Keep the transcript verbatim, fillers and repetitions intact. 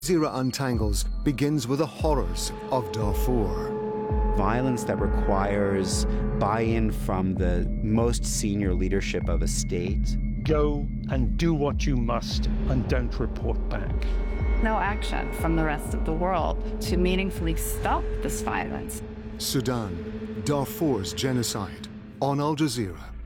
Jazeera Untangles begins with the horrors of Darfur. Violence that requires buy-in from the most senior leadership of a state. Go and do what you must and don't report back. No action from the rest of the world to meaningfully stop this violence. Sudan, Darfur's genocide, on Al Jazeera.